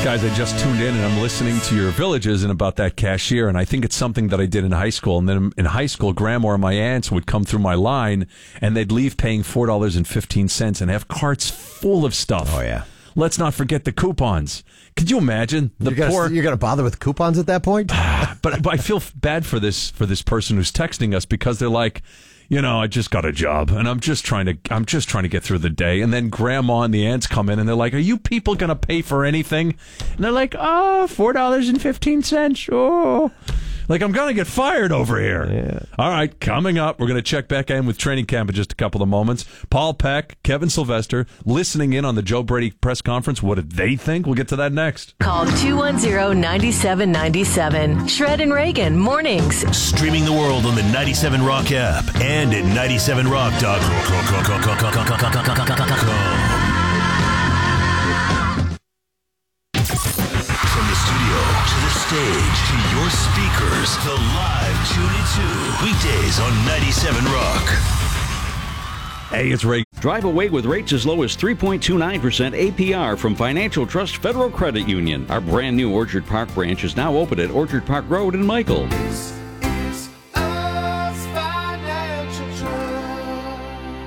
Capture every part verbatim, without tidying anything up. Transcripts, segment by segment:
Guys, I just tuned in and I'm listening to your Villages and about that cashier, and I think it's something that I did in high school. And then in high school, grandma or my aunts would come through my line and they'd leave paying four dollars and fifteen cents and have carts full of stuff. Oh, yeah. Let's not forget the coupons. Could you imagine the you're gonna, poor? You're going to bother with coupons at that point? but, but I feel bad for this for this person who's texting us because they're like, you know, I just got a job and I'm just trying to I'm just trying to get through the day. And then grandma and the aunts come in and they're like, are you people going to pay for anything? And they're like, oh, four dollars and fifteen cents. Oh, like I'm going to get fired over here. Yeah. All right, coming up, we're going to check back in with training camp in just a couple of moments. Paul Peck, Kevin Sylvester, listening in on the Joe Brady press conference. What did they think? We'll get to that next. Call two one zero, nine seven nine seven. Shred and Reagan, mornings. Streaming the world on the ninety-seven Rock app and at ninety-seven rock dot com. From the studio to the stage to your speakers, the live tune-in-two. Weekdays on ninety-seven Rock. Hey, it's Ray. Drive away with rates as low as three point two nine percent A P R from Financial Trust Federal Credit Union. Our brand new Orchard Park branch is now open at Orchard Park Road in Michael. This is us Financial Trust.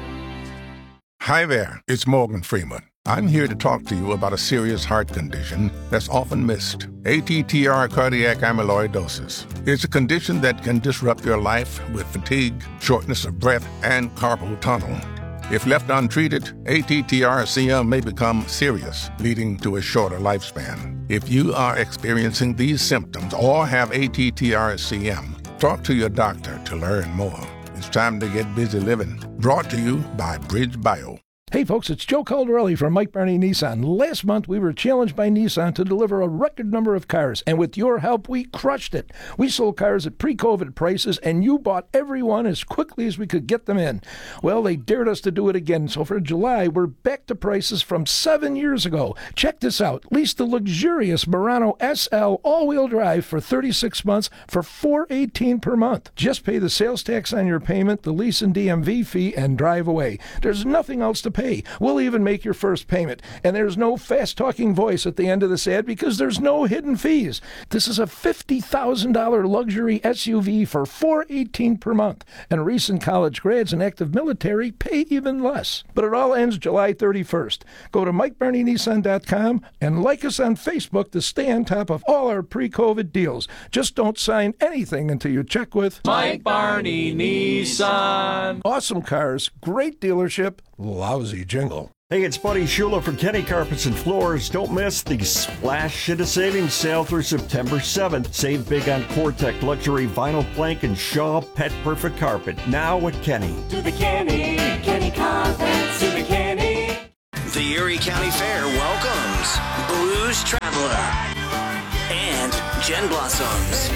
Hi there, it's Morgan Freeman. I'm here to talk to you about a serious heart condition that's often missed. A T T R cardiac amyloidosis. It's a condition that can disrupt your life with fatigue, shortness of breath, and carpal tunnel. If left untreated, A T T R C M may become serious, leading to a shorter lifespan. If you are experiencing these symptoms or have A T T R C M, talk to your doctor to learn more. It's time to get busy living. Brought to you by Bridge Bio. Hey folks, it's Joe Caldarelli from Mike Barney Nissan. Last month we were challenged by Nissan to deliver a record number of cars, and with your help we crushed it. We sold cars at pre-COVID prices and you bought every one as quickly as we could get them in. Well, they dared us to do it again, so for July we're back to prices from seven years ago. Check this out. Lease the luxurious Murano S L all-wheel drive for thirty-six months for four hundred eighteen dollars per month. Just pay the sales tax on your payment, the lease and D M V fee, and drive away. There's nothing else to pay. Pay. We'll even make your first payment. And there's no fast-talking voice at the end of this ad because there's no hidden fees. This is a fifty thousand dollars luxury S U V for four hundred eighteen dollars per month. And recent college grads and active military pay even less. But it all ends July thirty-first. Go to Mike Barney Nissan dot com and like us on Facebook to stay on top of all our pre-COVID deals. Just don't sign anything until you check with Mike Barney Nissan. Awesome cars, great dealership, lousy jingle. Hey, it's Buddy Shula for Kenny Carpets and Floors. Don't miss the Splash Shit of Savings sale through September seventh. Save big on Cortec Luxury Vinyl Plank and Shaw Pet Perfect Carpet. Now at Kenny. To the Kenny, Kenny Carpets, to the Kenny. The Erie County Fair welcomes Blues Traveler and Jen Blossoms.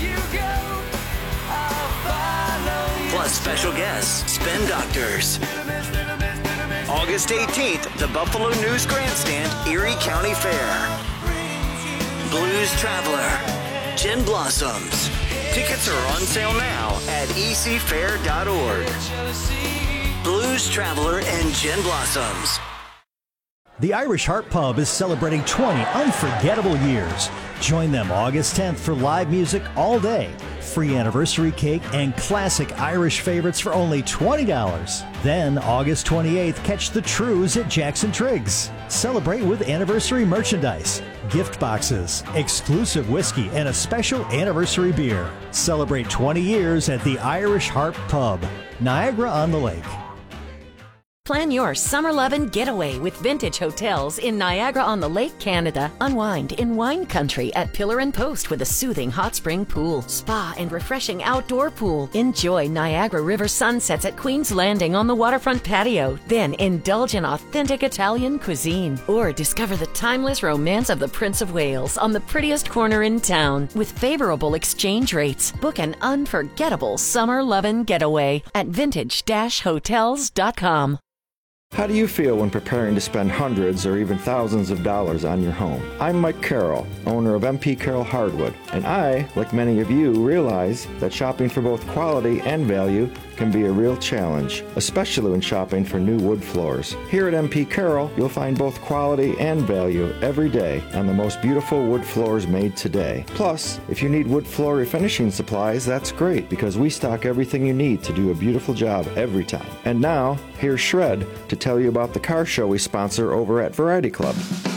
Plus special guests, Spin Doctors. August eighteenth, the Buffalo News Grandstand, Erie County Fair. Blues Traveler, Jen Blossoms. Tickets are on sale now at e c fair dot org. Blues Traveler and Jen Blossoms. The Irish Heart Pub is celebrating twenty unforgettable years. Join them August tenth for live music all day, free anniversary cake, and classic Irish favorites for only twenty dollars. Then, August twenty-eighth, catch the Trues at Jackson Triggs. Celebrate with anniversary merchandise, gift boxes, exclusive whiskey, and a special anniversary beer. Celebrate twenty years at the Irish Heart Pub, Niagara-on-the-Lake. Plan your summer lovin' getaway with Vintage Hotels in Niagara-on-the-Lake, Canada. Unwind in wine country at Pillar and Post with a soothing hot spring pool, spa and refreshing outdoor pool. Enjoy Niagara River sunsets at Queen's Landing on the waterfront patio. Then indulge in authentic Italian cuisine. Or discover the timeless romance of the Prince of Wales on the prettiest corner in town. With favorable exchange rates, book an unforgettable summer lovin' getaway at vintage dash hotels dot com. How do you feel when preparing to spend hundreds or even thousands of dollars on your home? I'm Mike Carroll, owner of M P Carroll Hardwood, and I, like many of you, realize that shopping for both quality and value can be a real challenge, especially when shopping for new wood floors. Here at M P Carroll, you'll find both quality and value every day on the most beautiful wood floors made today. Plus, if you need wood floor refinishing supplies, that's great because we stock everything you need to do a beautiful job every time. And now, here's Shred to tell you about the car show we sponsor over at Variety Club.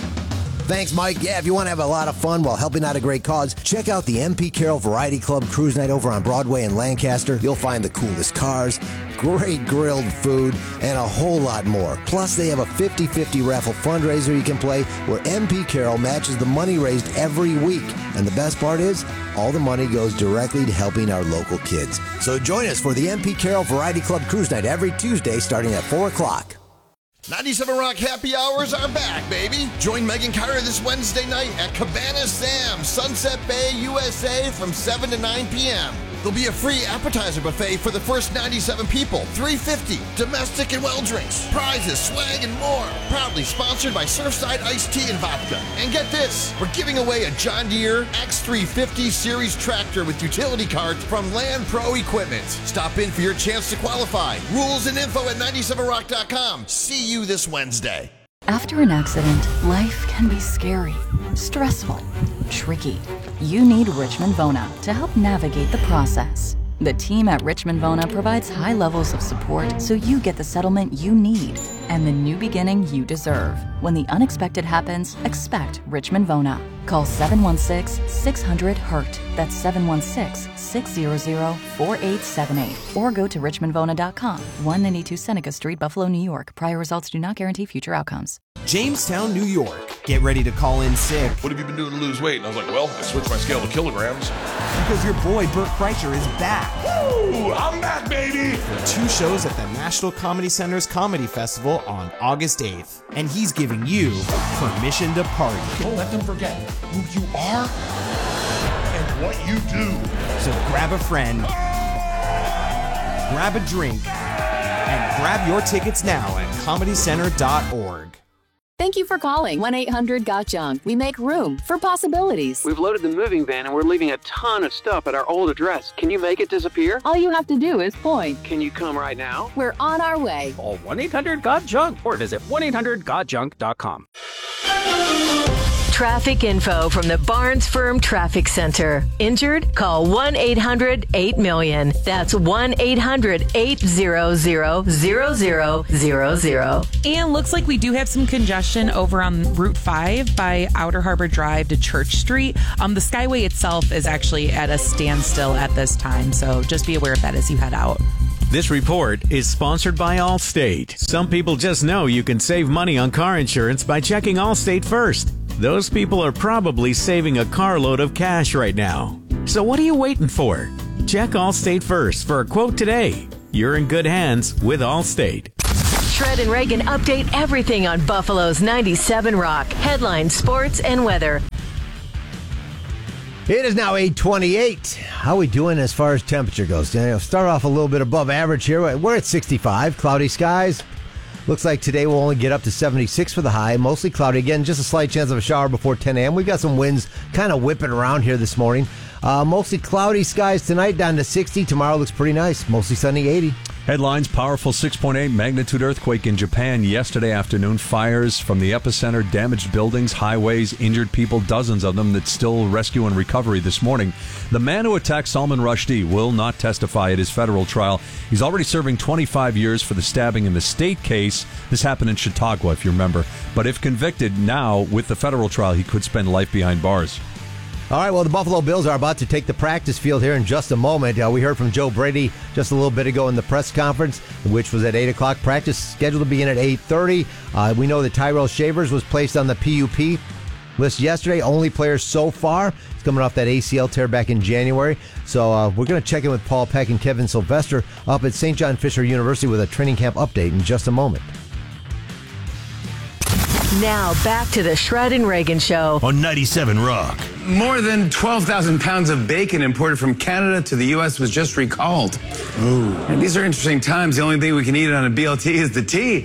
Thanks, Mike. Yeah, if you want to have a lot of fun while helping out a great cause, check out the M P Carroll Variety Club Cruise Night over on Broadway in Lancaster. You'll find the coolest cars, great grilled food, and a whole lot more. Plus, they have a fifty-fifty raffle fundraiser you can play where M P Carroll matches the money raised every week. And the best part is, all the money goes directly to helping our local kids. So join us for the M P Carroll Variety Club Cruise Night every Tuesday starting at four o'clock. ninety-seven Rock Happy Hours are back, baby. Join Megan Carter this Wednesday night at Cabana Sam, Sunset Bay, U S A from seven to nine p.m. There'll be a free appetizer buffet for the first ninety-seven people. three dollars and fifty cents, domestic and well drinks, prizes, swag, and more. Proudly sponsored by Surfside Iced Tea and Vodka. And get this, we're giving away a John Deere X three fifty series tractor with utility carts from Land Pro Equipment. Stop in for your chance to qualify. Rules and info at ninety-seven rock dot com. See you this Wednesday. After an accident, life can be scary, stressful, tricky. You need Richmond Vona to help navigate the process. The team at Richmond Vona provides high levels of support so you get the settlement you need and the new beginning you deserve. When the unexpected happens, expect Richmond Vona. Call seven one six, six hundred, hurt. That's seven one six, six hundred, four eight seven eight. Or go to richmond vona dot com. one ninety-two Seneca Street, Buffalo, New York. Prior results do not guarantee future outcomes. Jamestown, New York. Get ready to call in sick. What have you been doing to lose weight? And I was like, well, I switched my scale to kilograms. Because your boy, Burt Kreischer, is back. Woo! I'm back, baby! For two shows at the National Comedy Center's Comedy Festival on August eighth. And he's giving you permission to party. Don't let them forget who you are and what you do. So grab a friend, grab a drink, and grab your tickets now at comedy center dot org. Thank you for calling one eight hundred got junk. We make room for possibilities. We've loaded the moving van and we're leaving a ton of stuff at our old address. Can you make it disappear? All you have to do is point. Can you come right now? We're on our way. Call one eight hundred got junk or visit one eight hundred got junk dot com. Traffic info from the Barnes Firm Traffic Center. Injured? Call one eight hundred eight million. That's one eight hundred eight hundred zero zero zero zero. And looks like we do have some congestion over on Route five by Outer Harbor Drive to Church Street. Um, the Skyway itself is actually at a standstill at this time, so just be aware of that as you head out. This report is sponsored by Allstate. Some people just know you can save money on car insurance by checking Allstate first. Those people are probably saving a carload of cash right now. So what are you waiting for? Check Allstate first for a quote today. You're in good hands with Allstate. Shred and Reagan update everything on Buffalo's ninety-seven Rock. Headlines, sports, and weather. It is now eight twenty-eight. How are we doing as far as temperature goes? You know, start off a little bit above average here. We're at sixty-five. Cloudy skies. Looks like today we'll only get up to seventy-six for the high. Mostly cloudy. Again, just a slight chance of a shower before ten a.m. We've got some winds kind of whipping around here this morning. Uh, mostly cloudy skies tonight, down to sixty. Tomorrow looks pretty nice. Mostly sunny, eighty. Headlines, powerful six point eight magnitude earthquake in Japan yesterday afternoon. Fires from the epicenter, damaged buildings, highways, injured people, dozens of them that still rescue and recovery this morning. The man who attacked Salman Rushdie will not testify at his federal trial. He's already serving twenty-five years for the stabbing in the state case. This happened in Chautauqua, if you remember. But if convicted now with the federal trial, he could spend life behind bars. All right, well, the Buffalo Bills are about to take the practice field here in just a moment. Uh, we heard from Joe Brady just a little bit ago in the press conference, which was at eight o'clock. Practice scheduled to begin at eight thirty. Uh, we know that Tyrell Shavers was placed on the P U P list yesterday. Only player so far. He's coming off that A C L tear back in January. So uh, we're going to check in with Paul Peck and Kevin Sylvester up at Saint John Fisher University with a training camp update in just a moment. Now back to the Shred and Reagan Show on ninety-seven Rock. More than twelve thousand pounds of bacon imported from Canada to the U S was just recalled. Ooh. And these are interesting times. The only thing we can eat on a B L T is the tea.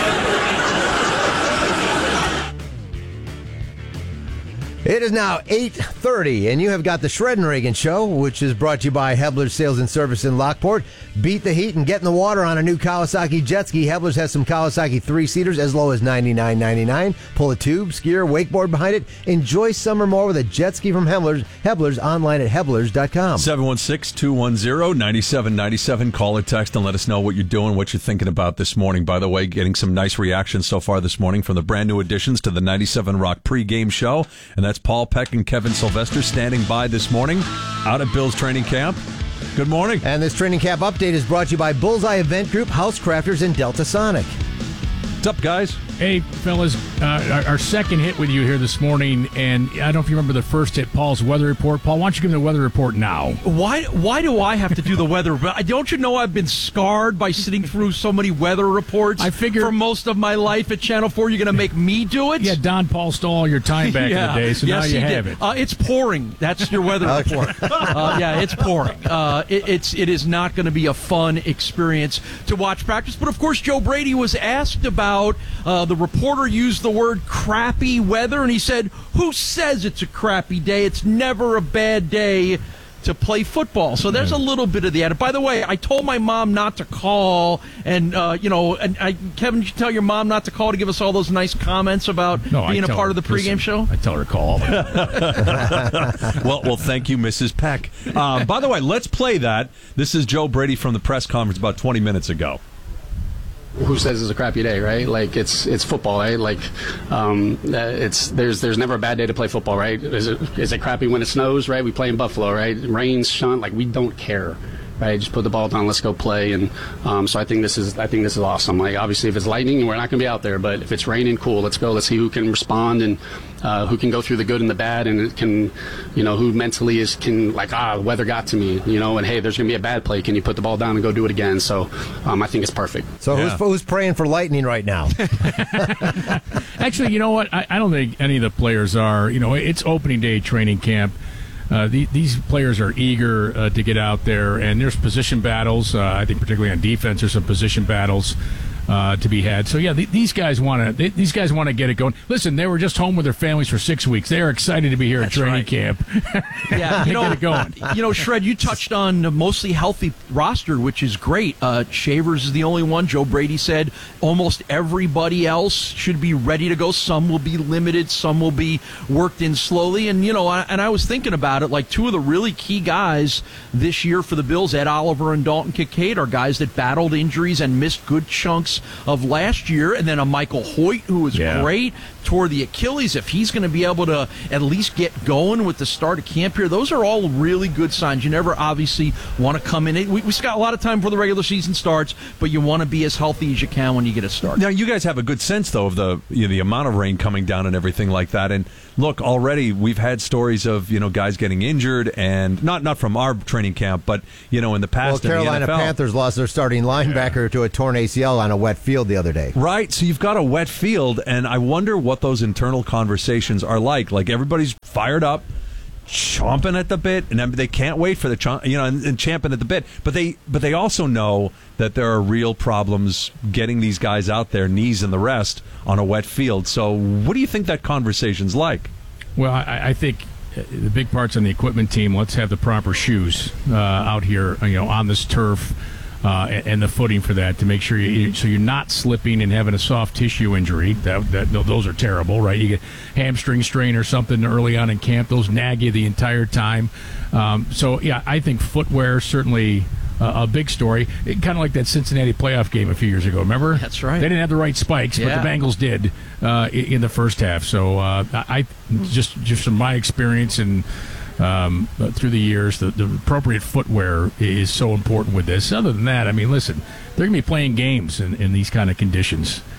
It is now eight thirty, and you have got the Shred and Reagan Show, which is brought to you by Hebler's Sales and Service in Lockport. Beat the heat and get in the water on a new Kawasaki jet ski. Hebler's has some Kawasaki three-seaters as low as ninety-nine ninety-nine. Pull a tube, skier, wakeboard behind it. Enjoy summer more with a jet ski from Hebler's. Hebler's online at Hebler's dot com. seven one six, two one zero, nine seven nine seven. Call or text and let us know what you're doing, what you're thinking about this morning. By the way, getting some nice reactions so far this morning from the brand new additions to the ninety-seven Rock pregame show. And that's Paul Peck and Kevin Sylvester standing by this morning out at Bill's training camp. Good morning. And this training camp update is brought to you by Bullseye Event Group, House Crafters, and Delta Sonic. What's up, guys? Hey, fellas, uh, our, our second hit with you here this morning, and I don't know if you remember the first hit, Paul's weather report. Paul, why don't you give me the weather report now? Why Why do I have to do the weather report? Don't you know I've been scarred by sitting through so many weather reports I figured, for most of my life at Channel four? You're going to make me do it? Yeah, Don Paul stole all your time back yeah. in the day, so yes, now you he have did. it. Uh, it's pouring. That's your weather report. Uh, yeah, it's pouring. Uh, it, it's, it is not going to be a fun experience to watch practice. But, of course, Joe Brady was asked about uh, the reporter used the word crappy weather, and he said, who says it's a crappy day? It's never a bad day to play football. So there's a little bit of the attitude. By the way, I told my mom not to call, and, uh, you know, and I, Kevin, did you tell your mom not to call to give us all those nice comments about no, being a part her, of the pregame listen, show? I tell her to call. well, well, thank you, Missus Peck. Um, by the way, let's play that. This is Joe Brady from the press conference about twenty minutes ago. Who says it's a crappy day, right? Like it's it's football, right? Like um, it's there's there's never a bad day to play football, right? Is it is it crappy when it snows, right? We play in Buffalo, right? Rains, sun, like we don't care, right? Just put the ball down, let's go play. And um, so I think this is I think this is awesome. Like obviously, if it's lightning, we're not going to be out there, but if it's raining, cool, let's go. Let's see who can respond and uh, who can go through the good and the bad, and it can, you know, who mentally is can like ah, the weather got to me, you know, and hey, there's going to be a bad play. Can you put the ball down and go do it again? So um, I think it's perfect. So yeah. who's who's praying for lightning right now? Actually, you know what? I, I don't think any of the players are. You know, it's opening day training camp. Uh, the, these players are eager uh, to get out there, and there's position battles. Uh, I think particularly on defense, there's some position battles uh, to be had. So yeah, th- these guys want to. These guys want to get it going. Listen, they were just home with their families for six weeks. They are excited to be here That's at training right. camp. Yeah, you know, get it going. You know, Shred, you touched on a mostly healthy roster, which is great. Uh, Shavers is the only one. Joe Brady said almost everybody else should be ready to go. Some will be limited, some will be worked in slowly. And, you know, I, and I was thinking about it, like two of the really key guys this year for the Bills, Ed Oliver and Dalton Kincaid, are guys that battled injuries and missed good chunks of last year. And then a Michael Hoyt, who was yeah. great, tore the Achilles. If he's going to be able to at least get going with the start of camp here, those are all really good signs. You never obviously want to come in. We, we've got a lot of time before the regular season starts, but you want to be as healthy as you can when you get a start. Now, you guys have a good sense, though, of the you know, the amount of rain coming down and everything like that. And look, already we've had stories of you know guys getting injured, and not not from our training camp, but you know in the past. Well, Carolina in the N F L. Panthers lost their starting linebacker yeah. to a torn A C L on a wet field the other day. Right, so you've got a wet field, and I wonder what those internal conversations are like. Like everybody's fired up, chomping at the bit, and they can't wait for the chomp, you know, and, and champing at the bit. But they, but they also know that there are real problems getting these guys out there, knees and the rest, on a wet field. So, what do you think that conversation's like? Well, I, I think the big part's on the equipment team. Let's have the proper shoes uh, out here, you know, on this turf. Uh, and, and the footing for that to make sure you so you're not slipping and having a soft tissue injury. That, that those are terrible, right? You get hamstring strain or something early on in camp; those nag you the entire time. Um, so yeah, I think footwear certainly uh, a big story. Kind of like that Cincinnati playoff game a few years ago. Remember? That's right. They didn't have the right spikes, yeah. but the Bengals did uh, in, in the first half. So uh, I just just from my experience and. Um, through the years, the, the appropriate footwear is so important with this. Other than that, I mean, listen, they're going to be playing games in, in these kind of conditions.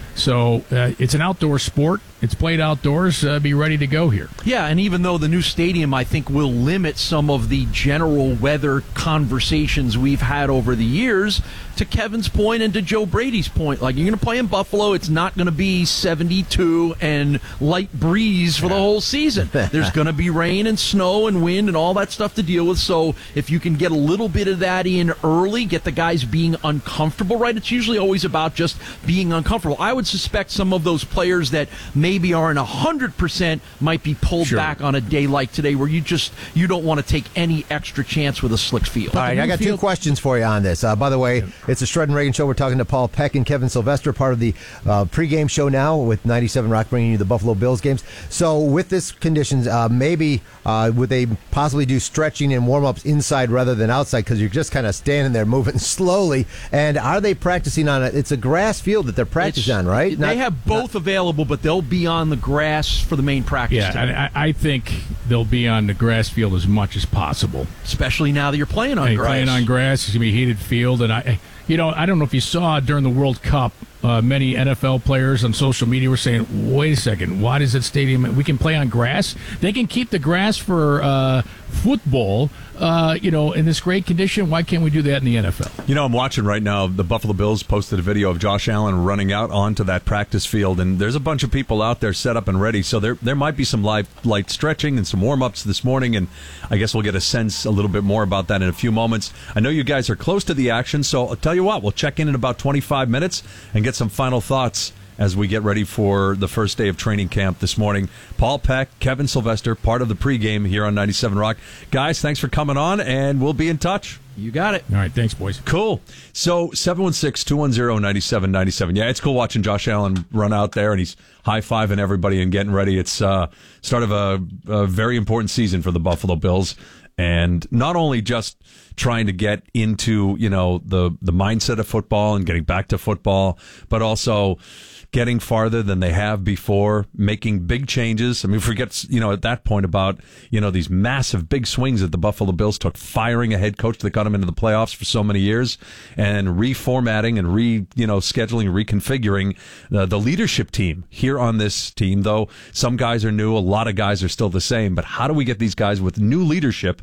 So uh, it's an outdoor sport. It's played outdoors. Uh, be ready to go here. Yeah, and even though the new stadium, I think, will limit some of the general weather conversations we've had over the years, to Kevin's point and to Joe Brady's point, like, you're going to play in Buffalo, it's not going to be seventy-two and light breeze for the whole season. There's going to be rain and snow and wind and all that stuff to deal with. So if you can get a little bit of that in early, get the guys being uncomfortable, right? It's usually always about just being uncomfortable. I would suspect some of those players that maybe aren't one hundred percent might be pulled Sure. back on a day like today where you just you don't want to take any extra chance with a slick field. All right, I got two questions for you on this. Uh, by the way, it's a Shred and Reagan show. We're talking to Paul Peck and Kevin Sylvester, part of the uh, pregame show now with ninety-seven Rock, bringing you the Buffalo Bills games. So with this conditions, uh, maybe uh, would they possibly do stretching and warm-ups inside rather than outside, because you're just kind of standing there moving slowly? And are they practicing on it? It's a grass field that they're practicing on, right? They Not- have both available, but they'll be on the grass for the main practice. Yeah, today. I, I I think they'll be on the grass field as much as possible. Especially now that you're playing on Hey, grass. Playing on grass, it's gonna be a heated field, and I, you know, I don't know if you saw during the World Cup, uh, many N F L players on social media were saying, "Wait a second, why does that stadium? We can play on grass. They can keep the grass for uh, football, uh, you know, in this great condition. Why can't we do that in the N F L?" You know, I'm watching right now. The Buffalo Bills posted a video of Josh Allen running out onto that practice field, and there's a bunch of people out there set up and ready. So there there might be some light, light stretching and some warm-ups this morning, and I guess we'll get a sense a little bit more about that in a few moments. I know you guys are close to the action, so I'll tell you what, we'll check in in about twenty-five minutes and get some final thoughts as we get ready for the first day of training camp this morning. Paul Peck, Kevin Sylvester, part of the pregame here on ninety-seven Rock. Guys, thanks for coming on, and we'll be in touch. You got it. All right, thanks, boys. Cool. So seven one six, two one zero, nine seven nine seven. Yeah, it's cool watching Josh Allen run out there, and he's high-fiving everybody and getting ready. It's uh, start of a, a very important season for the Buffalo Bills. And not only just trying to get into, you know, the, the mindset of football and getting back to football, but also getting farther than they have before, making big changes. I mean, forget, you know, at that point about, you know, these massive big swings that the Buffalo Bills took, firing a head coach that got them into the playoffs for so many years, and reformatting and re, you know, scheduling, reconfiguring the, the leadership team here on this team. Though some guys are new, a lot of guys are still the same. But how do we get these guys with new leadership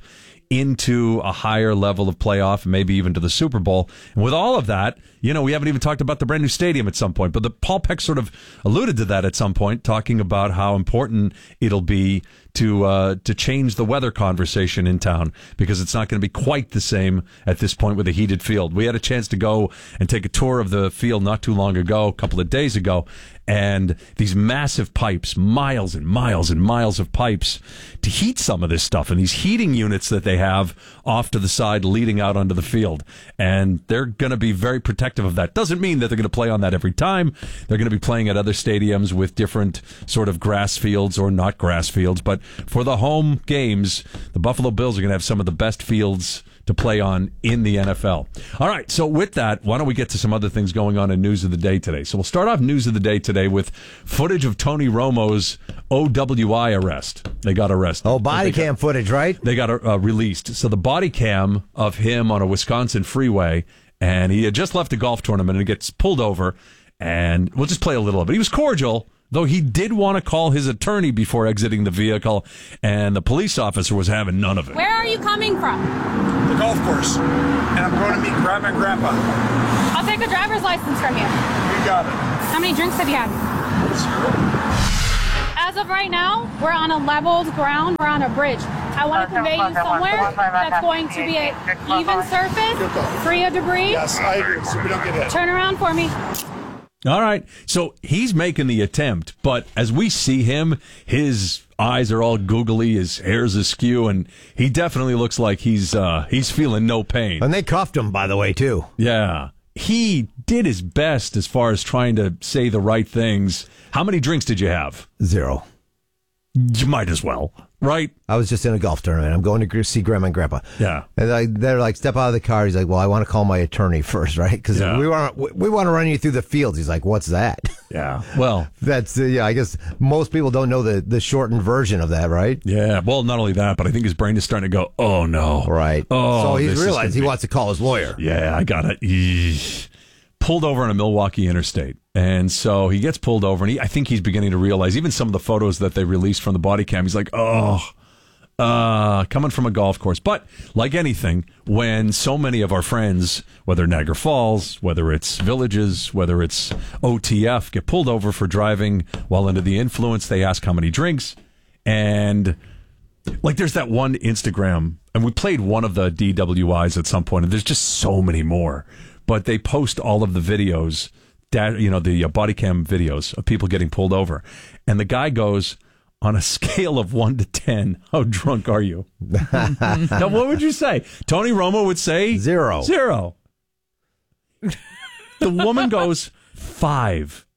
into a higher level of playoff, maybe even to the Super Bowl? And with all of that, you know, we haven't even talked about the brand new stadium at some point, but the Paul Peck sort of alluded to that at some point, talking about how important it'll be to uh, to change the weather conversation in town, because it's not going to be quite the same at this point with a heated field. We had a chance to go and take a tour of the field not too long ago, a couple of days ago, and these massive pipes, miles and miles and miles of pipes to heat some of this stuff, and these heating units that they have off to the side leading out onto the field. And they're going to be very protective of that. Doesn't mean that they're going to play on that every time. They're going to be playing at other stadiums with different sort of grass fields or not grass fields. But for the home games, the Buffalo Bills are going to have some of the best fields to play on in the N F L. All right, so with that, why don't we get to some other things going on in News of the Day today? So we'll start off News of the Day today with footage of Tony Romo's O W I arrest. They got arrested. Oh, body cam got, footage, right? They got uh, released. So the body cam of him on a Wisconsin freeway, and he had just left a golf tournament, and he gets pulled over, and we'll just play a little of it. He was cordial, though he did want to call his attorney before exiting the vehicle, and the police officer was having none of it. Where are you coming from? The golf course. And I'm going to meet Grandma and Grandpa. I'll take a driver's license from you. You got it. How many drinks have you had? Zero. As of right now, we're on a leveled ground. We're on a bridge. I want to convey you somewhere that's going to be an even surface, free of debris. Yes, I agree, so we don't get hit. Turn around for me. All right. So he's making the attempt, but as we see him, his eyes are all googly, his hair's askew, and he definitely looks like he's uh, he's feeling no pain. And they cuffed him, by the way, too. Yeah. He did his best as far as trying to say the right things. How many drinks did you have? Zero. You might as well, right? I was just in a golf tournament. I'm going to see Grandma and Grandpa. Yeah. And I, they're like, step out of the car. He's like, well, I want to call my attorney first, right? Because Yeah. we want we, we want to run you through the fields. He's like, what's that? Yeah. Well, that's uh, yeah. I guess most people don't know the the shortened version of that, right? Yeah. Well, not only that, but I think his brain is starting to go, oh no, right. Oh, so this he's is realized gonna he be- wants to call his lawyer. Yeah, I got it. Eesh. pulled over on a Milwaukee interstate. And so he gets pulled over, and he, I think he's beginning to realize, even some of the photos that they released from the body cam, he's like, oh, uh, coming from a golf course. But like anything, when so many of our friends, whether Niagara Falls, whether it's Villages, whether it's O T F, get pulled over for driving while under the influence, they ask how many drinks. And like there's that one Instagram, and we played one of the D W Is at some point, and there's just so many more. But they post all of the videos, that, you know, the uh, body cam videos of people getting pulled over. And the guy goes, on a scale of one to ten, how drunk are you? Now, what would you say? Tony Romo would say zero. Zero. The woman goes five.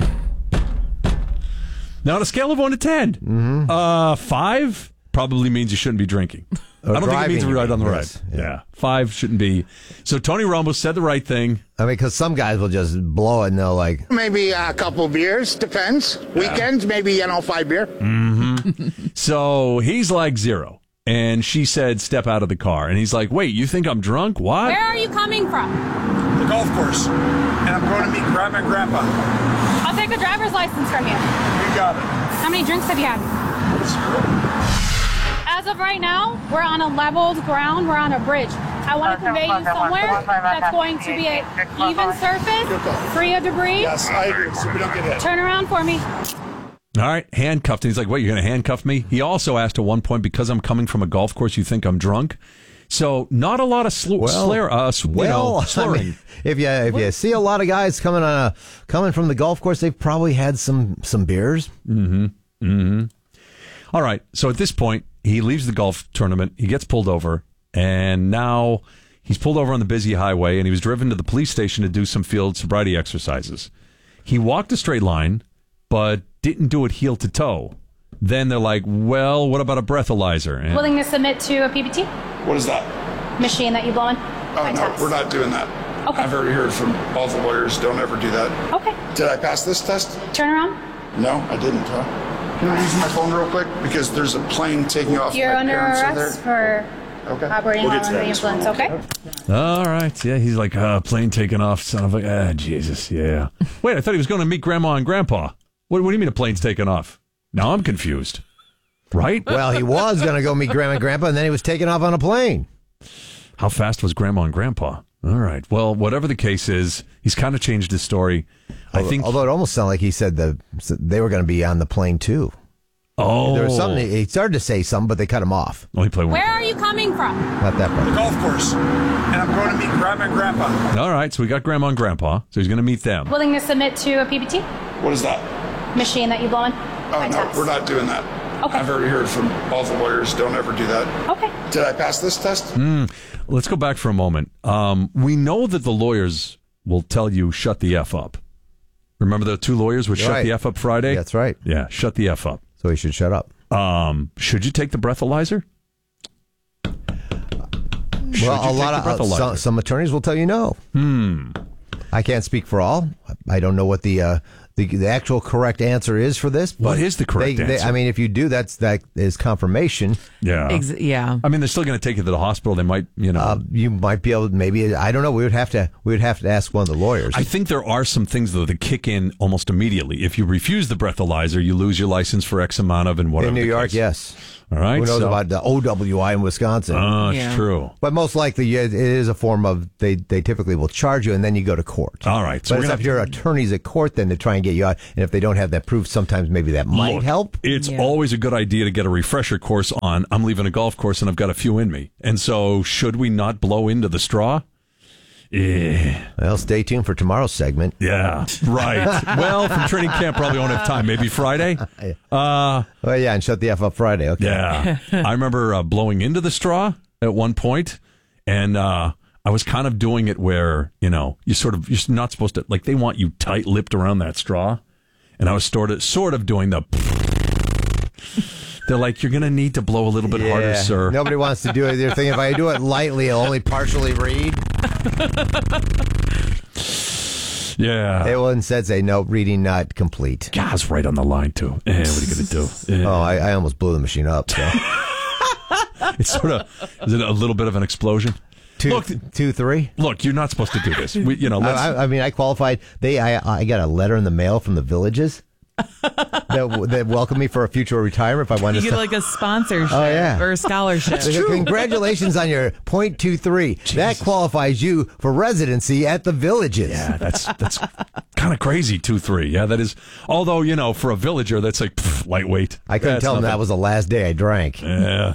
Now, on a scale of one to ten, mm-hmm. uh, five probably means you shouldn't be drinking. Or I don't think it means driving, we're right on the yes. right. Yeah. yeah. Five shouldn't be. So Tony Romo said the right thing. I mean, because some guys will just blow it and they'll like. Maybe a couple beers, depends. Yeah. Weekends, maybe, you know, five beer. Mm-hmm. So he's like zero. And she said, step out of the car. And he's like, wait, you think I'm drunk? What? Where are you coming from? The golf course. And I'm going to meet Grandma and Grandpa. I'll take a driver's license from you. You got it. How many drinks have you had? Zero. As of right now, we're on a leveled ground. We're on a bridge. I want to convey you somewhere that's going to be an even surface, free of debris. Yes, I agree. So we don't get hit. Turn around for me. All right, handcuffed. And he's like, what, you're going to handcuff me? He also asked at one point, because I'm coming from a golf course, you think I'm drunk? So not a lot of sl- well, slur, uh, sl- well, you know, slurring. I mean, if you if you see a lot of guys coming on a coming from the golf course, they've probably had some some beers. Mm-hmm. Mm-hmm. All right. So at this point, he leaves the golf tournament. He gets pulled over, and now he's pulled over on the busy highway, and he was driven to the police station to do some field sobriety exercises. He walked a straight line, but didn't do it heel to toe. Then they're like, well, what about a breathalyzer? And Willing to submit to a P B T? What is that? Machine that you blow in? Oh, no, we're not doing that. Okay. I've already heard from all the lawyers, don't ever do that. Okay. Did I pass this test? Turn around. No, I didn't, huh? Can I use my phone real quick? Because there's a plane taking off. You're my under arrest for okay. operating we'll while under the influence, okay? All right. Yeah, he's like, uh, plane taking off, son of a... Ah, Jesus, yeah. Wait, I thought he was going to meet Grandma and Grandpa. What, what do you mean a plane's taking off? Now I'm confused. Right? Well, he was going to go meet Grandma and Grandpa, and then he was taken off on a plane. How fast was Grandma and Grandpa? All right. Well, whatever the case is, he's kind of changed his story. I although, think, although it almost sounded like he said the they were going to be on the plane too. Oh, there was something. He started to say something, but they cut him off. Well, he played one. Where are you coming from? Not that part. The golf course, and I'm going to meet Grandma and Grandpa. All right. So we got Grandma and Grandpa. So he's going to meet them. Willing to submit to a P B T? What is that? Machine that you blow in? Oh, no, we're not doing that. Okay. I've already heard from all the lawyers, don't ever do that. Okay. Did I pass this test? Mm. Let's go back for a moment. Um, we know that the lawyers will tell you, shut the F up. Remember the two lawyers would shut right. the F up Friday? That's right. Yeah, shut the F up. So he should shut up. Um, should you take the breathalyzer? Should well, a lot of uh, some, some attorneys will tell you no. Hmm. I can't speak for all. I don't know what the uh, the, the actual correct answer is for this. But what is the correct they, answer? They, I mean, if you do, that's that is confirmation. Yeah. Ex- yeah. I mean, they're still going to take you to the hospital. They might, you know, uh, you might be able. To, maybe I don't know. We would have to. We would have to ask one of the lawyers. I think there are some things though that kick in almost immediately. If you refuse the breathalyzer, you lose your license for X amount of and whatever. In New the York, case. yes. All right. Who knows so, about the O W I in Wisconsin? Oh, uh, yeah. It's true. But most likely, it is a form of they. They typically will charge you, and then you go to court. All right. So but it's up to your attorneys at court then to try and get you out. And if they don't have that proof, sometimes maybe that might Look, help. It's yeah. always a good idea to get a refresher course on. I'm leaving a golf course and I've got a few in me. And so, should we not blow into the straw? Yeah. Well, stay tuned for tomorrow's segment. Yeah, right. Well, from training camp, probably won't have time. Maybe Friday? Uh, well, yeah, and shut the F up Friday. Okay. Yeah. I remember uh, blowing into the straw at one point, and uh, I was kind of doing it where, you know, you sort of, you're not supposed to, like, they want you tight-lipped around that straw. And I was sort of, sort of doing the... They're like, you're going to need to blow a little bit yeah. harder, sir. Nobody wants to do it. They're thinking, if I do it lightly, I'll only partially read. Yeah. They will instead say, no, reading not complete. God, it's right on the line, too. Eh, what are you going to do? Eh. Oh, I, I almost blew the machine up. So. It's sort of, is it a little bit of an explosion? Two, look, two, three. Look, you're not supposed to do this. We, you know, let's, I, I mean, I qualified. They, I, I got a letter in the mail from the Villages that, that welcomed me for a future retirement if I wanted You to. get like a sponsorship Oh, yeah. or a scholarship. So congratulations on your point two three. That qualifies you for residency at the Villages. Yeah, that's that's kind of crazy. Two three. Yeah, that is. Although you know, for a villager, that's like pff, lightweight. I couldn't That's tell him nothing. that was the last day I drank. Yeah.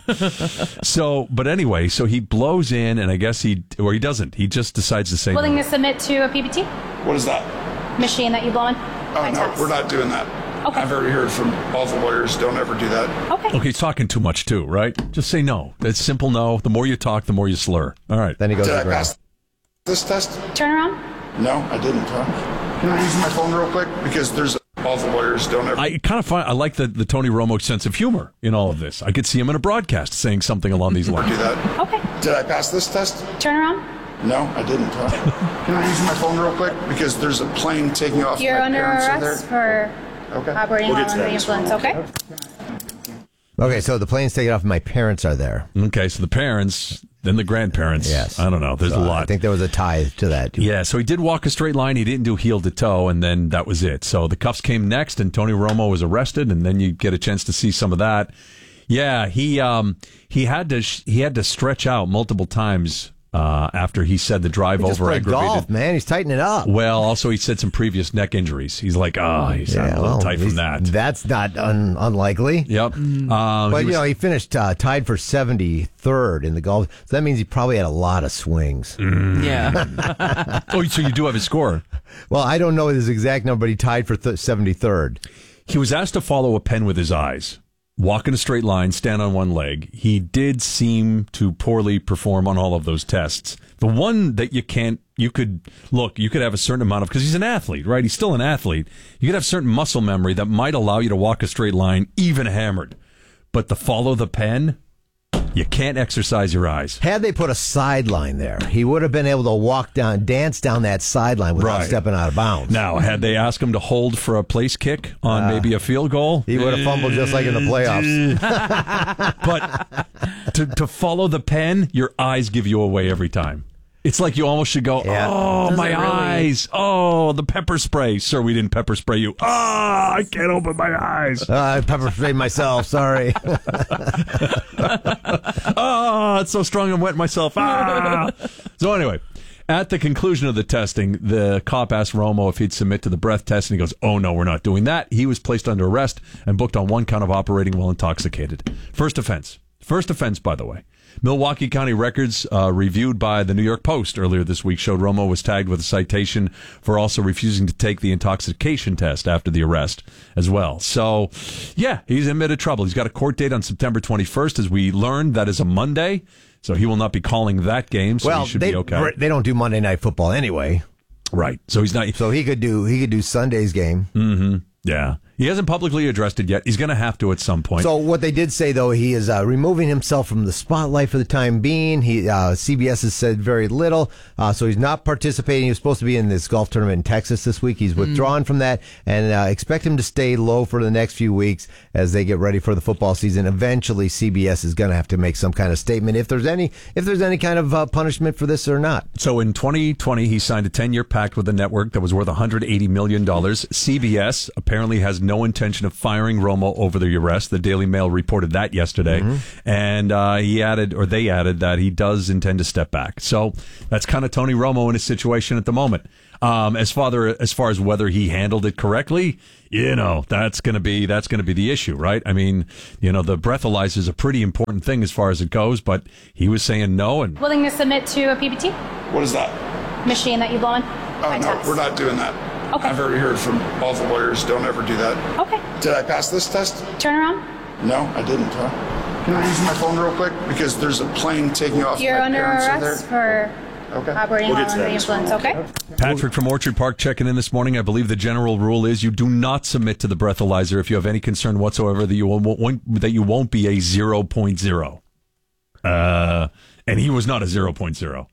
So, but anyway, so he blows in, and I guess he or he doesn't. He just decides to say Willing no. to submit to a P B T What is that? machine that you blow in? Oh, By no, test. we're not doing that. Okay. I've already heard from all the lawyers. Don't ever do that. Okay. Okay, he's talking too much too, right? Just say no. It's simple no. The more you talk, the more you slur. All right. Then he goes Did to I the ground. pass this test? Turn around. No, I didn't. Huh? Can I use my phone real quick? Because there's all the lawyers. Don't ever. I kind of find I like the, the Tony Romo sense of humor in all of this. I could see him in a broadcast saying something along these lines. do that. Okay. Did I pass this test? Turn around. No, I didn't. Huh? Can I use my phone real quick? Because there's a plane taking off. You're my under parents are arrest there. for Okay. operating We'll while get to under that the in just a influence. moment. Okay. Okay, so the plane's taking off and my parents are there. Okay, so the parents, then the grandparents. Yes. I don't know. There's So a lot. I think there was a tie to that. Yeah, so he did walk a straight line. He didn't do heel to toe, and then that was it. So the cuffs came next, and Tony Romo was arrested, and then you get a chance to see some of that. Yeah, he um he had to sh- he had to stretch out multiple times uh, after he said the drive He just over played aggravated. golf, man. He's tightening it up. Well, also he said some previous neck injuries. He's like, oh, he's a little well, tight from he's- that. That's not un- unlikely. Yep. Um, But, he you was- know, he finished uh, tied for seventy-third in the golf. So that means he probably had a lot of swings. Yeah. oh, so you do have his score. Well, I don't know his exact number, but he tied for th- seventy-third. He was asked to follow a pen with his eyes, walk in a straight line, stand on one leg. He did seem to poorly perform on all of those tests. The one that you can't, you could, look, you could have a certain amount of, because he's an athlete, right? He's still an athlete. You could have certain muscle memory that might allow you to walk a straight line, even hammered. But to follow the pen, you can't exercise your eyes. Had they put a sideline there, he would have been able to walk down, dance down that sideline without Right. stepping out of bounds. Now, had they asked him to hold for a place kick on Uh, maybe a field goal, he would have fumbled just like in the playoffs. But to, to follow the pen, your eyes give you away every time. It's like you almost should go, Yeah. oh, Does my it really? eyes. Oh, the pepper spray. Sir, we didn't pepper spray you. Oh, I can't open my eyes. Uh, I pepper sprayed myself. Sorry. Oh, it's so strong I'm wetting myself. Ah. So anyway, at the conclusion of the testing, the cop asked Romo if he'd submit to the breath test, and he goes, oh, no, we're not doing that. He was placed under arrest and booked on one count of operating while intoxicated. First offense. First offense, by the way. Milwaukee County records uh, reviewed by the New York Post earlier this week showed Romo was tagged with a citation for also refusing to take the intoxication test after the arrest as well. So, yeah, he's in a bit of trouble. He's got a court date on September twenty-first. As we learned, that is a Monday, so he will not be calling that game, so well, he should they, be okay. they don't do Monday Night Football anyway. Right. So he's not. So he could do he could do Sunday's game. Mm-hmm. Yeah. He hasn't publicly addressed it yet. He's going to have to at some point. So what they did say, though, he is uh, removing himself from the spotlight for the time being. He uh, C B S has said very little, uh, so he's not participating. He was supposed to be in this golf tournament in Texas this week. He's withdrawn mm. from that, and uh, expect him to stay low for the next few weeks as they get ready for the football season. Eventually, C B S is going to have to make some kind of statement if there's any if there's any kind of uh, punishment for this or not. So in twenty twenty, he signed a ten-year pact with the network that was worth one hundred eighty million dollars. C B S apparently has no intention of firing Romo over the arrest. The Daily Mail reported that yesterday. Mm-hmm. And uh, he added, or they added, that he does intend to step back. So that's kind of Tony Romo in his situation at the moment. Um, as far as far as whether he handled it correctly, you know, that's going to be that's going to be the issue, right? I mean, you know, the breathalyzer is a pretty important thing as far as it goes, but he was saying no. And Willing to submit to a P B T What is that? machine that you blow in? Oh, By no, test. we're not doing that. Okay. I've already heard from all the lawyers. Don't ever do that. Okay. Did I pass this test? Turn around. No, I didn't. Huh? Can I use my phone real quick? Because there's a plane taking off. You're my under parents are arrest there. for Okay. operating We'll while get to under that the in just a influence. moment. Okay. Patrick from Orchard Park checking in this morning. I believe the general rule is you do not submit to the breathalyzer if you have any concern whatsoever that you won't, that you won't be a zero point zero. Uh, and he was not a zero point zero.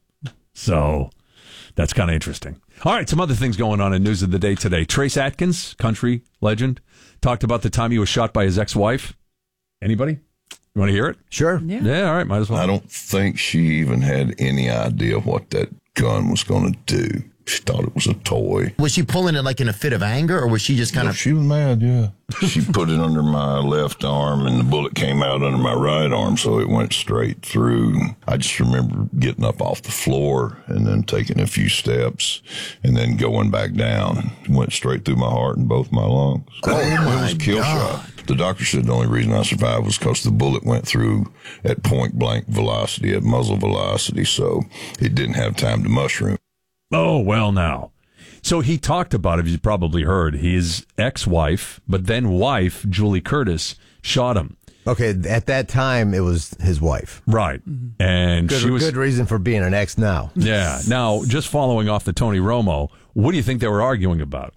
So that's kind of interesting. All right, some other things going on in news of the day today. Trace Atkins, country legend, talked about the time he was shot by his ex-wife. Anybody? You want to hear it? Sure. Yeah. Yeah, all right, might as well. I don't think she even had any idea what that gun was going to do. She thought it was a toy. Was she pulling it like in a fit of anger, or was she just kind No, of... she was mad, yeah. She put it under my left arm, and the bullet came out under my right arm, so it went straight through. I just remember getting up off the floor and then taking a few steps and then going back down. It went straight through my heart and both my lungs. Oh, it my was a kill God. shot. The doctor said the only reason I survived was because the bullet went through at point blank velocity, at muzzle velocity, so it didn't have time to mushroom. Oh, well, now. So he talked about, if you probably heard, his ex-wife, but then wife, Julie Curtis, shot him. Okay, at that time, it was his wife. Right. And Good, she was good reason for being an ex now. Yeah. Now, just following off the Tony Romo, what do you think they were arguing about?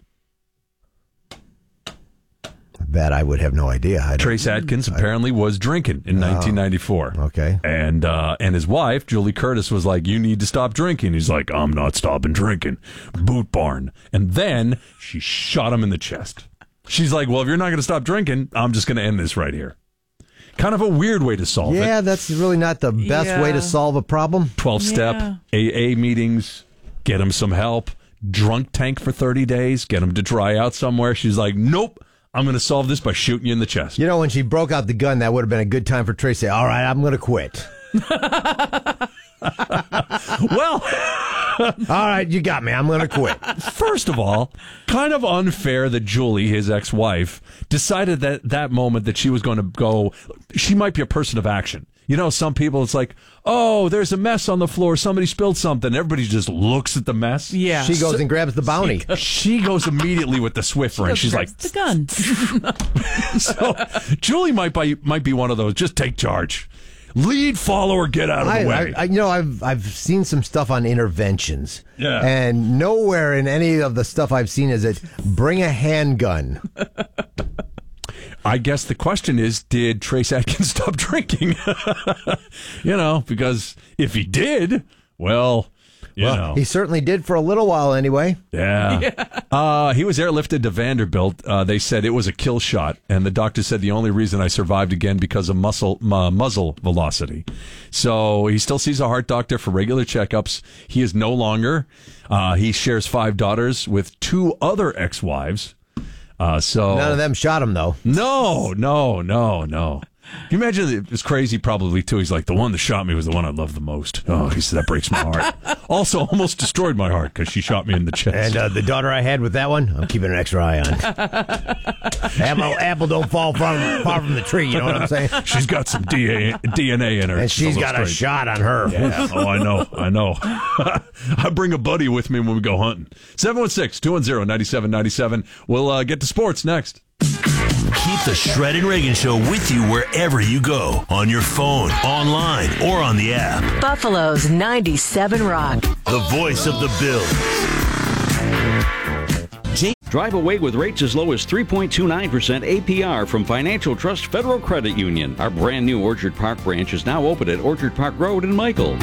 That I would have no idea. I don't- Trace Adkins apparently was drinking in nineteen ninety-four. Okay. And uh, and his wife, Julie Curtis, was like, you need to stop drinking. He's like, I'm not stopping drinking. Boot barn. And then she shot him in the chest. She's like, well, if you're not going to stop drinking, I'm just going to end this right here. Kind of a weird way to solve it. Yeah, that's really not the best Yeah. way to solve a problem. twelve-step Yeah. A A meetings, get him some help. Drunk tank for thirty days, get him to dry out somewhere. She's like, nope. I'm going to solve this by shooting you in the chest. You know, when she broke out the gun, that would have been a good time for Trace to say, all right, I'm going to quit. Well, all right, you got me. I'm going to quit. First of all, kind of unfair that Julie, his ex-wife, decided that that moment that she was going to go, she might be a person of action. You know, some people, it's like, oh, there's a mess on the floor. Somebody spilled something. Everybody just looks at the mess. Yeah. She goes and grabs the bounty. She, she goes immediately with the Swiffer, and she's like, the gun. so Julie might be, might be one of those, just take charge. Lead, follow, or get out of the I, way. I, I, you know, I've I've seen some stuff on interventions. Yeah. And nowhere in any of the stuff I've seen is it bring a handgun. I guess the question is, did Trace Adkins stop drinking? You know, because if he did, well, you well, know. he certainly did for a little while anyway. Yeah. yeah. Uh, he was airlifted to Vanderbilt. Uh, they said it was a kill shot, and the doctor said the only reason I survived again because of muscle uh, muzzle velocity. So he still sees a heart doctor for regular checkups. He is no longer. Uh, he shares five daughters with two other ex-wives. Uh, so None of them shot him, though. No, no, no, no. Can you imagine? It was crazy, probably, too. He's like, the one that shot me was the one I loved the most. Oh, he said, that breaks my heart. Also, almost destroyed my heart because she shot me in the chest. And uh, the daughter I had with that one, I'm keeping an extra eye on. apple, apple don't fall far, far from the tree, you know what I'm saying? She's got some D N A, D N A in her. And she's got a shot on her. Yeah. Oh, I know, I know. I bring a buddy with me when we go hunting. seven one six, two one zero, nine seven nine seven. We'll uh, get to sports next. Keep the Shred and Reagan Show with you wherever you go. On your phone, online, or on the app. Buffalo's ninety-seven Rock. The voice of the Bills. Drive away with rates as low as three point two nine percent A P R from Financial Trust Federal Credit Union. Our brand new Orchard Park branch is now open at Orchard Park Road in Michael.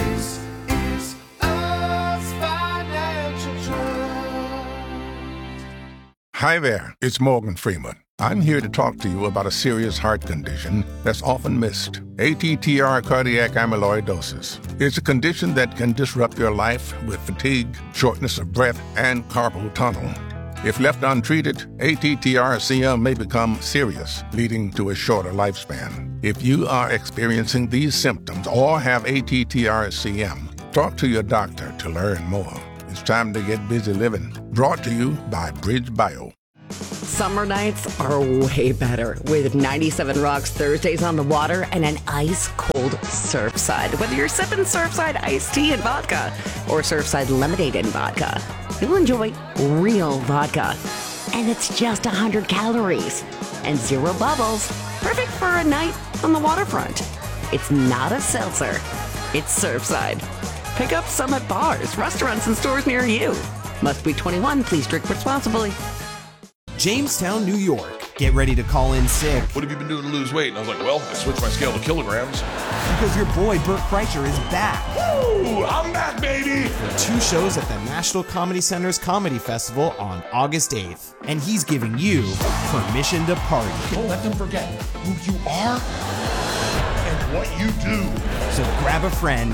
Hi there, it's Morgan Freeman. I'm here to talk to you about a serious heart condition that's often missed. A T T R cardiac amyloidosis. It's a condition that can disrupt your life with fatigue, shortness of breath, and carpal tunnel. If left untreated, A T T R C M may become serious, leading to a shorter lifespan. If you are experiencing these symptoms or have A T T R C M, talk to your doctor to learn more. It's time to get busy living. Brought to you by Bridge Bio. Summer nights are way better with ninety-seven Rock's Thursdays on the Water and an ice-cold Surfside. Whether you're sipping Surfside iced tea and vodka or Surfside lemonade and vodka, you'll enjoy real vodka. And it's just one hundred calories and zero bubbles. Perfect for a night on the waterfront. It's not a seltzer. It's Surfside. Pick up some at bars, restaurants, and stores near you. Must be twenty-one. Please drink responsibly. Jamestown, New York. Get ready to call in sick. What have you been doing to lose weight? And I was like, well, I switched my scale to kilograms. Because your boy Bert Kreischer is back. Woo! I'm back, baby! For two shows at the National Comedy Center's Comedy Festival on August eighth. And he's giving you permission to party. Don't let them forget who you are what you do. So grab a friend,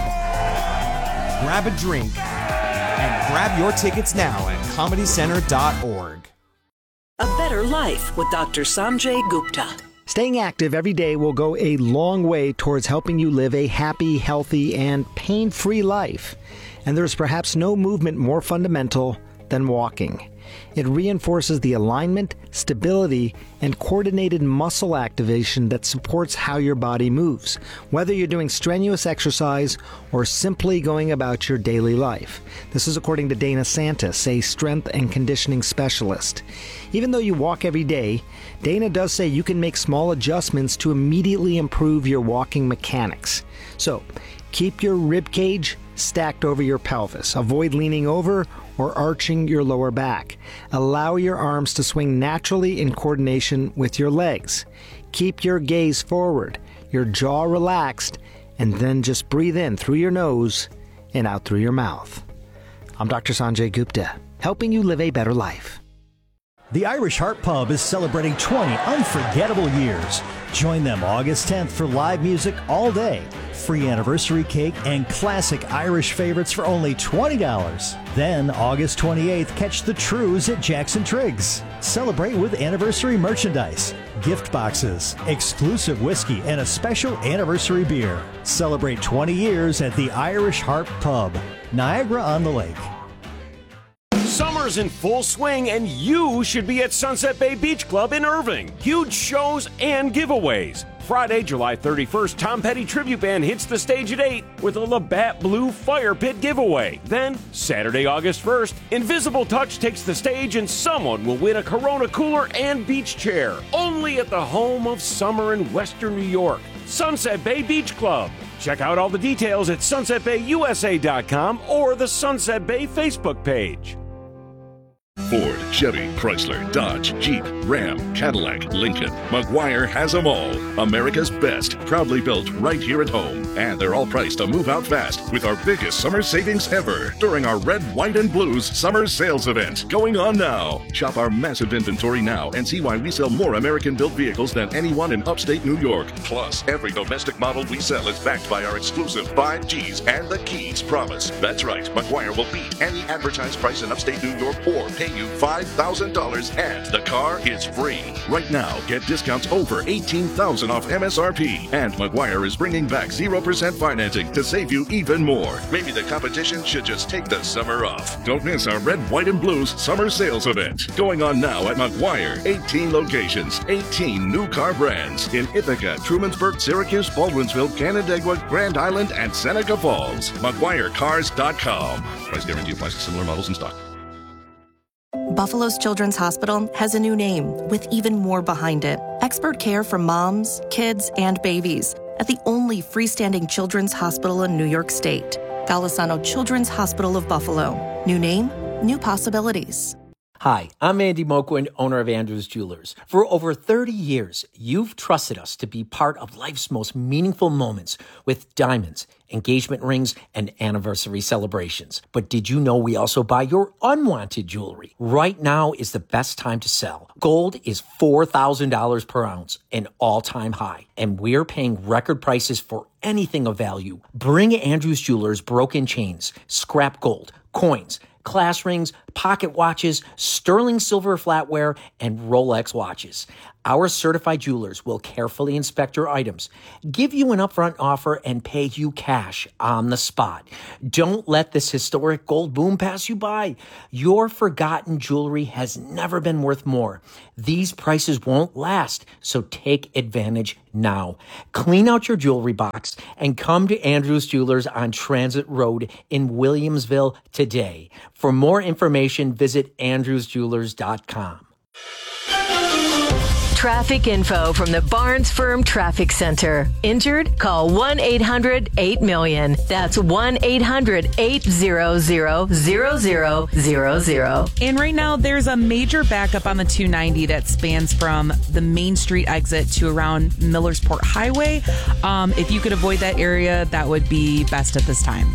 grab a drink, and grab your tickets now at comedy center dot org. A better life with Doctor Sanjay Gupta. Staying active every day will go a long way towards helping you live a happy, healthy, and pain-free life. And there's perhaps no movement more fundamental than walking. It reinforces the alignment, stability, and coordinated muscle activation that supports how your body moves, whether you're doing strenuous exercise or simply going about your daily life. This is according to Dana Santis, a strength and conditioning specialist. Even though you walk every day, Dana does say you can make small adjustments to immediately improve your walking mechanics. So, keep your rib cage stacked over your pelvis. Avoid leaning over or arching your lower back. Allow your arms to swing naturally in coordination with your legs. Keep your gaze forward, your jaw relaxed, and then just breathe in through your nose and out through your mouth. I'm Doctor Sanjay Gupta, helping you live a better life. The Irish Heart Pub is celebrating twenty unforgettable years. Join them August tenth for live music all day, free anniversary cake, and classic Irish favorites for only twenty dollars. Then August twenty-eighth, catch the Trues at Jackson Triggs. Celebrate with anniversary merchandise, gift boxes, exclusive whiskey, and a special anniversary beer. Celebrate twenty years at the Irish Heart Pub, Niagara on the Lake. Summer's in full swing, and you should be at Sunset Bay Beach Club in Irving. Huge shows and giveaways. Friday, July thirty-first, Tom Petty Tribute Band hits the stage at eight with a Labatt Blue Fire Pit giveaway. Then, Saturday, August first, Invisible Touch takes the stage and someone will win a Corona cooler and beach chair. Only at the home of summer in Western New York. Sunset Bay Beach Club. Check out all the details at sunset bay u s a dot com or the Sunset Bay Facebook page. Ford, Chevy, Chrysler, Dodge, Jeep, Ram, Cadillac, Lincoln. Maguire has them all. America's best, proudly built right here at home. And they're all priced to move out fast with our biggest summer savings ever during our Red, White, and Blues summer sales event going on now. Shop our massive inventory now and see why we sell more American-built vehicles than anyone in upstate New York. Plus, every domestic model we sell is backed by our exclusive five G's and the Keys promise. That's right, Maguire will beat any advertised price in upstate New York or pay you five thousand dollars and the car is free. Right now, get discounts over eighteen thousand dollars off M S R P. And Maguire is bringing back zero percent financing to save you even more. Maybe the competition should just take the summer off. Don't miss our Red, White, and Blues summer sales event. Going on now at Maguire. eighteen locations, eighteen new car brands in Ithaca, Trumansburg, Syracuse, Baldwinsville, Canandaigua, Grand Island, and Seneca Falls. Maguire Cars dot com. Price guarantee applies to similar models in stock. Buffalo's Children's Hospital has a new name with even more behind it. Expert care for moms, kids, and babies at the only freestanding children's hospital in New York State. Golisano Children's Hospital of Buffalo. New name, new possibilities. Hi, I'm Andy Moquin, owner of Andrews Jewelers. For over thirty years, you've trusted us to be part of life's most meaningful moments with diamonds, engagement rings, and anniversary celebrations. But did you know we also buy your unwanted jewelry? Right now is the best time to sell. Gold is four thousand dollars per ounce, an all-time high, and we're paying record prices for anything of value. Bring Andrews Jewelers broken chains, scrap gold, coins, class rings, pocket watches, sterling silver flatware, and Rolex watches. Our certified jewelers will carefully inspect your items, give you an upfront offer, and pay you cash on the spot. Don't let this historic gold boom pass you by. Your forgotten jewelry has never been worth more. These prices won't last, so take advantage now. Clean out your jewelry box and come to Andrews Jewelers on Transit Road in Williamsville today. For more information, visit andrews jewelers dot com. Traffic info from the Barnes Firm Traffic Center. Injured? Call one eight hundred eight million. That's one eight hundred eight hundred zero zero zero zero. And right now, there's a major backup on the two ninety that spans from the Main Street exit to around Millersport Highway. Um, if you could avoid that area, that would be best at this time.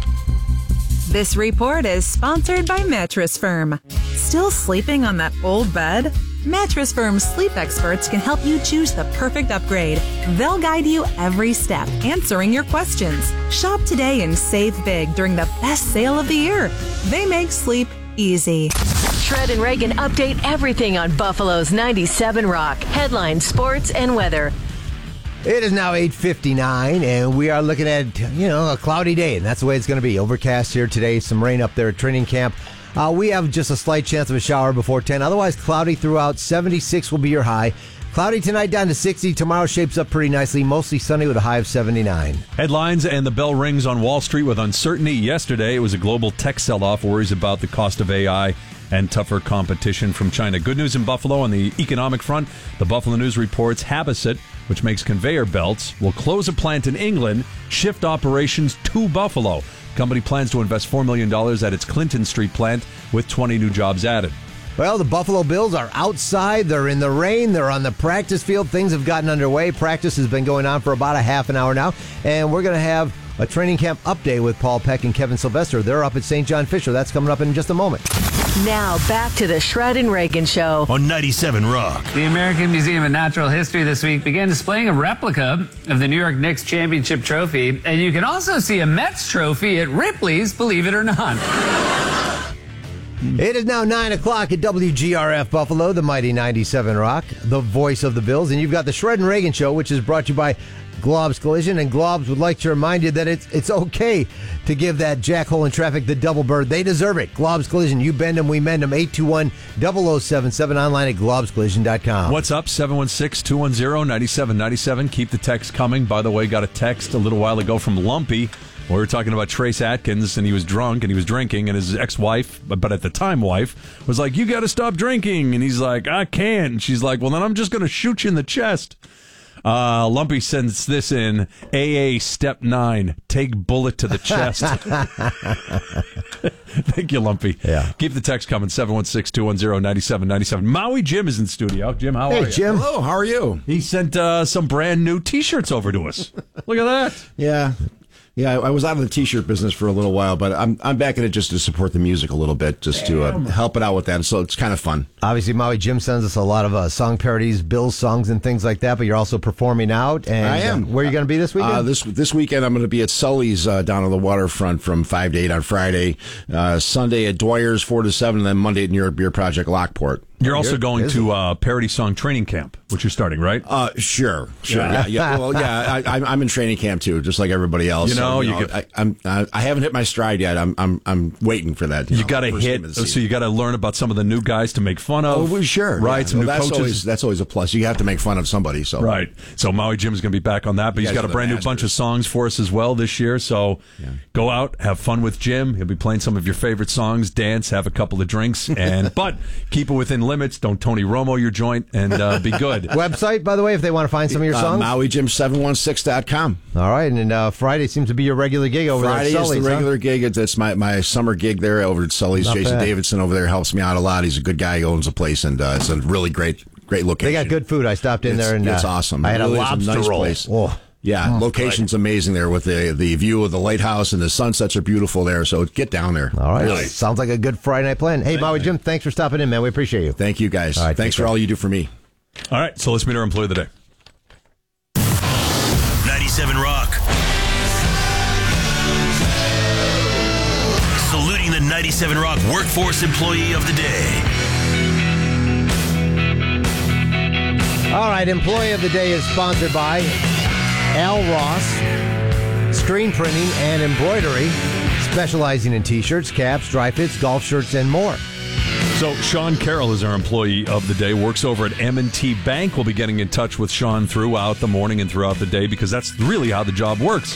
This report is sponsored by Mattress Firm. Still sleeping on that old bed? Mattress Firm's sleep experts can help you choose the perfect upgrade. They'll guide you every step, answering your questions. Shop today and save big during the best sale of the year. They make sleep easy. Shred and Reagan update everything on Buffalo's ninety-seven Rock. Headlines, sports, and weather. It is now eight fifty-nine, and we are looking at, you know, a cloudy day, and that's the way it's going to be. Overcast here today, some rain up there at training camp. Uh, we have just a slight chance of a shower before ten. Otherwise, cloudy throughout. seventy-six will be your high. Cloudy tonight down to sixty. Tomorrow shapes up pretty nicely. Mostly sunny with a high of seventy-nine. Headlines and the bell rings on Wall Street with uncertainty. Yesterday, it was a global tech sell-off. Worries about the cost of A I and tougher competition from China. Good news in Buffalo on the economic front. The Buffalo News reports Habisat, which makes conveyor belts, will close a plant in England, shift operations to Buffalo. The company plans to invest four million dollars at its Clinton Street plant with twenty new jobs added. Well, the Buffalo Bills are outside. They're in the rain. They're on the practice field. Things have gotten underway. Practice has been going on for about a half an hour now. And we're going to have a training camp update with Paul Peck and Kevin Sylvester. They're up at Saint John Fisher. That's coming up in just a moment. Now, back to the Shred and Reagan Show on ninety-seven Rock. The American Museum of Natural History this week began displaying a replica of the New York Knicks championship trophy. And you can also see a Mets trophy at Ripley's, believe it or not. It is now nine o'clock at W G R F Buffalo, the mighty ninety-seven Rock, the voice of the Bills. And you've got the Shred and Reagan Show, which is brought to you by Glob's Collision. And Glob's would like to remind you that it's it's okay to give that jackhole in traffic the double bird. They deserve it. Glob's Collision. You bend them, we mend them. eight two one, zero zero seven seven, online at globs collision dot com. What's up? seven one six, two one zero, nine seven nine seven. Keep the text coming. By the way, got a text a little while ago from Lumpy. We were talking about Trace Atkins, and he was drunk, and he was drinking, and his ex-wife, but at the time wife, was like, you got to stop drinking. And he's like, I can't. And she's like, well, then I'm just going to shoot you in the chest. Uh, Lumpy sends this in, A A Step nine, take bullet to the chest. Thank you, Lumpy. Yeah. Keep the text coming, seven one six, two one zero, nine seven nine seven. Maui Jim is in studio. Jim, how hey, are you? Jim. Hello, how are you? He sent uh, some brand new T-shirts over to us. Look at that. Yeah. Yeah, I was out of the T-shirt business for a little while, but I'm I'm back in it just to support the music a little bit, just to uh, help it out with that. So it's kind of fun. Obviously, Maui Jim sends us a lot of uh, song parodies, Bills songs, and things like that. But you're also performing out. And I am. Uh, where are you going to be this weekend? Uh, this this weekend, I'm going to be at Sully's uh, down on the waterfront from five to eight on Friday. Uh, Sunday at Dwyer's four to seven, and then Monday at New York Beer Project Lockport. You're also going to uh, parody song training camp, which you're starting, right? Uh, sure, sure. Yeah, yeah, yeah. Well, yeah. I, I'm in training camp too, just like everybody else. You know, so, you, you know could, I, I'm I, I haven't hit my stride yet. I'm I'm I'm waiting for that. You, you you got to hit, so you got to learn about some of the new guys to make fun of. Oh, well, sure, right? Yeah. Some Well, new that's coaches. Always, that's always a plus. You have to make fun of somebody. So right. So Maui Jim is going to be back on that, but You he's guys got a are the brand new masters. bunch of songs for us as well this year. So go out, have fun with Jim. He'll be playing some of your favorite songs, dance, have a couple of drinks, and but keep it within limits. Don't Tony Romo your joint, and uh, be good. Website, by the way, if they want to find some of your songs? Uh, Maui Jim seven one six dot com. All right, and uh, Friday seems to be your regular gig over Friday there at Sully's, is the regular huh? gig. It's my, my summer gig there over at Sully's. Not Jason bad. Davidson over there helps me out a lot. He's a good guy. He owns a place, and uh, it's a really great great location. They got good food. I stopped in It's- there, and it's uh, awesome. I had It really a is lobster nice roll. place. Oh. Yeah, Oh, location's amazing there with the the view of the lighthouse, and the sunsets are beautiful there. So get down there. All right, Really. sounds like a good Friday night plan. Hey, Maui Jim, thanks for stopping in, man. We appreciate you. Thank you, guys. All right, Thanks take for care. all you do for me. All right, so let's meet our employee of the day. ninety-seven Rock. Saluting the ninety-seven Rock Workforce Employee of the Day. All right, employee of the day is sponsored by Al Ross, screen printing and embroidery, specializing in T-shirts, caps, dry fits, golf shirts, and more. So Sean Carroll is our employee of the day, works over at M and T Bank. We'll be getting in touch with Sean throughout the morning and throughout the day because that's really how the job works.